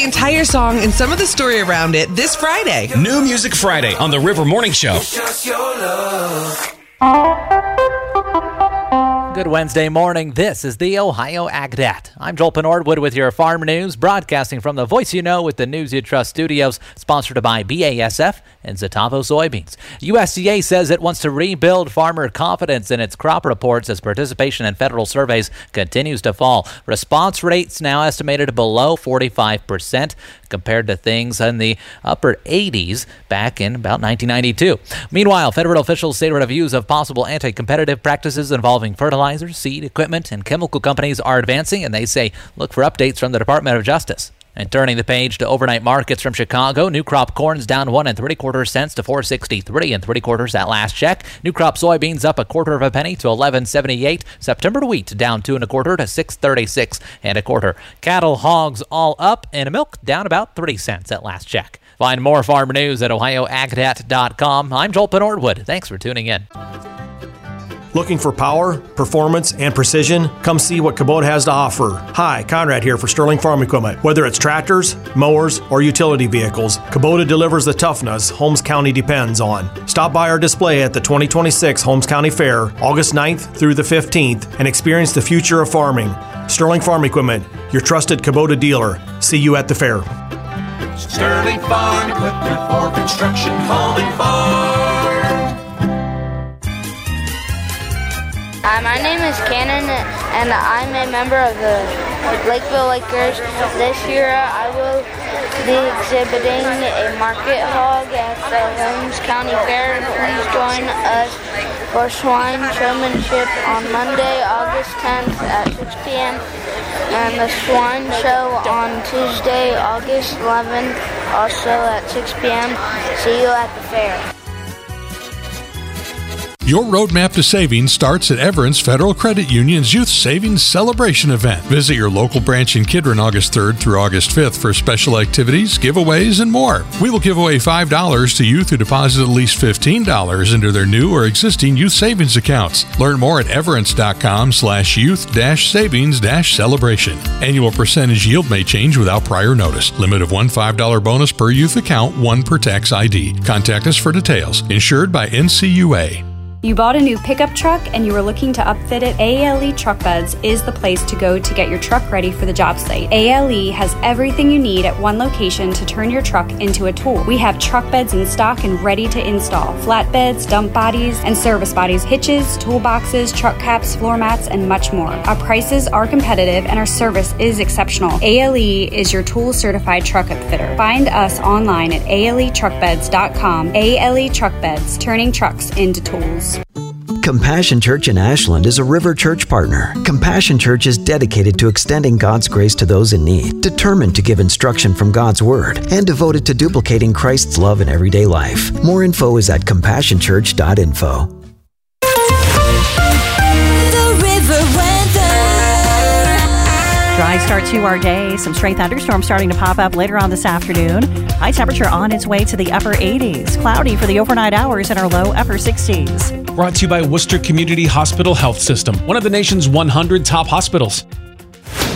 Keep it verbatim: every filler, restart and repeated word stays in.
entire song and some of the story around it this Friday. New Music Friday on the River Morning Show. Good Wednesday morning. This is the Ohio AgDat. I'm Joel Penordwood with your farm news, broadcasting from the Voice You Know with the News You Trust studios, sponsored by B A S F and Zetavo soybeans. U S D A says it wants to rebuild farmer confidence in its crop reports as participation in federal surveys continues to fall. Response rates now estimated below forty-five percent compared to things in the upper eighties back in about nineteen ninety-two. Meanwhile, federal officials say reviews of possible anti-competitive practices involving fertilizers, seed, equipment, and chemical companies are advancing, and they say look for updates from the Department of Justice. And turning the page to overnight markets from Chicago, new crop corn's down one and three quarters cents to four sixty-three and three quarters at last check. New crop soybeans up a quarter of a penny to eleven seventy-eight. September wheat down two and a quarter to six thirty-six and a quarter. Cattle, hogs all up, and milk down about three cents at last check. Find more farm news at ohio ag dat dot com. I'm Joel Penordwood. Thanks for tuning in. Looking for power, performance, and precision? Come see what Kubota has to offer. Hi, Conrad here for Sterling Farm Equipment. Whether it's tractors, mowers, or utility vehicles, Kubota delivers the toughness Holmes County depends on. Stop by our display at the twenty twenty-six Holmes County Fair, August ninth through the fifteenth, and experience the future of farming. Sterling Farm Equipment, your trusted Kubota dealer. See you at the fair. Sterling Farm Equipment for construction, home, and farm. Hi, my name is Cannon, and I'm a member of the Lakeville Lakers. This year, I will be exhibiting a market hog at the Holmes County Fair. Please join us for swine showmanship on Monday, August tenth at six p.m. and the swine show on Tuesday, August eleventh, also at six p.m. See you at the fair. Your roadmap to savings starts at Everence Federal Credit Union's Youth Savings Celebration event. Visit your local branch in Kidron August third through August fifth for special activities, giveaways, and more. We will give away five dollars to youth who deposit at least fifteen dollars into their new or existing youth savings accounts. Learn more at everence.com slash youth dash savings dash celebration. Annual percentage yield may change without prior notice. Limit of one five dollar bonus per youth account, one per tax I D. Contact us for details. Insured by N C U A. You bought a new pickup truck and you were looking to upfit it? A L E Truck Beds is the place to go to get your truck ready for the job site. A L E has everything you need at one location to turn your truck into a tool. We have truck beds in stock and ready to install. Flatbeds, dump bodies, and service bodies, hitches, toolboxes, truck caps, floor mats, and much more. Our prices are competitive and our service is exceptional. A L E is your tool certified truck upfitter. Find us online at A L E truck beds dot com. A L E Truck Beds, turning trucks into tools. Compassion Church in Ashland is a River Church partner. Compassion Church is dedicated to extending God's grace to those in need, determined to give instruction from God's Word, and devoted to duplicating Christ's love in everyday life. More info is at compassion church dot info. The River Weather. Dry start to our day. Some stray thunderstorms starting to pop up later on this afternoon. High temperature on its way to the upper eighties. Cloudy for the overnight hours and our low upper sixties. Brought to you by Worcester Community Hospital Health System, one of the nation's one hundred top hospitals.